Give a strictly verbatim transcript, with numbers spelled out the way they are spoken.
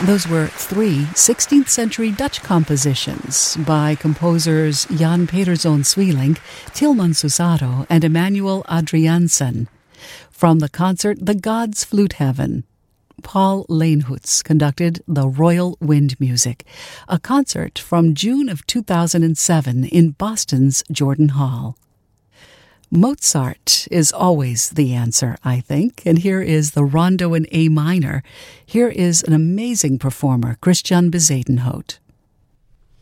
Those were three sixteenth-century Dutch compositions by composers Jan Pederzoon Sweelinck, Tilman Susaro, and Emmanuel Adriaansen. From the concert The Gods Flute Heaven, Paul Leenhoots conducted the Royal Wind Music, a concert from June of two thousand seven in Boston's Jordan Hall. Mozart is always the answer, I think, and here is the Rondo in A minor. Here is an amazing performer, Christian Bezuidenhout.